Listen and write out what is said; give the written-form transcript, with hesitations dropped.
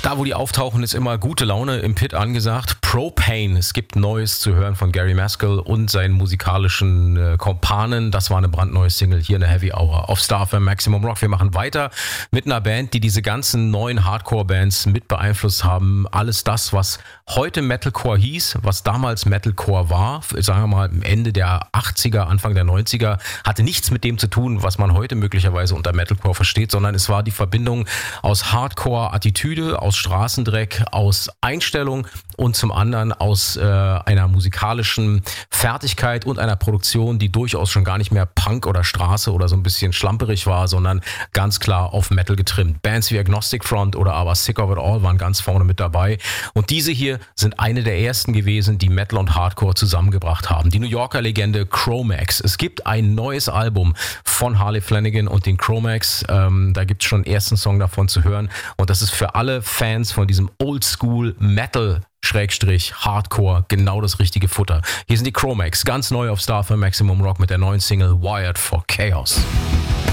Da, wo die auftauchen, ist immer gute Laune im Pit angesagt. Propane, es gibt Neues zu hören von Gary Maskell und seinen musikalischen Kompanen. Das war eine brandneue Single hier in der Heavy Hour auf Star FM Maximum Rock. Wir machen weiter mit einer Band, die diese ganzen neuen Hardcore-Bands mit beeinflusst haben. Alles das, was heute Metalcore hieß, was damals Metalcore war, sagen wir mal Ende der 80er, Anfang der 90er, hatte nichts mit dem zu tun, was man heute möglicherweise unter Metalcore versteht, sondern es war die Verbindung aus Hardcore-Attitüde, aus Straßendreck, aus Einstellung und zum anderen aus einer musikalischen Fertigkeit und einer Produktion, die durchaus schon gar nicht mehr Punk oder Straße oder so ein bisschen schlamperig war, sondern ganz klar auf Metal getrimmt. Bands wie Agnostic Front oder aber Sick of It All waren ganz vorne mit dabei. Und diese hier sind eine der ersten gewesen, die Metal und Hardcore zusammengebracht haben. Die New Yorker Legende Cro-Mags. Es gibt ein neues Album von Harley Flanagan und den Cro-Mags. Da gibt es schon einen ersten Song davon zu hören. Und das ist für alle Fans von diesem Oldschool Metal Hardcore genau das richtige Futter. Hier sind die Cro-Mags, ganz neu auf Star FM Maximum Rock mit der neuen Single Wired for Chaos.